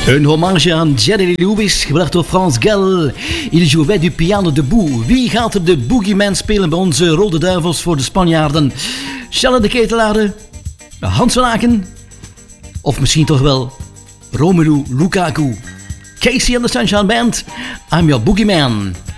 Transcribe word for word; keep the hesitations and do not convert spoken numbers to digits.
Een hommage aan Jerry Lee Lewis, gebracht door Frans Gall. Il jouait du piano debout. Wie gaat er de boogeyman spelen bij onze Rode Duivels voor de Spanjaarden? Charles de Ketelaere, Hans van Aken of misschien toch wel Romelu Lukaku? Casey and the Sunshine Band, I'm your boogeyman.